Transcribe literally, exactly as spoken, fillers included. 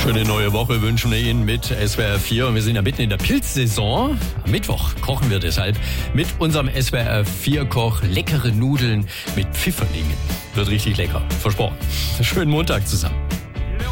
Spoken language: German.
Schöne neue Woche wünschen wir Ihnen mit S W R vier. Und wir sind ja mitten in der Pilzsaison. Am Mittwoch kochen wir deshalb mit unserem S W R vier Koch leckere Nudeln mit Pfifferlingen. Wird richtig lecker. Versprochen. Schönen Montag zusammen.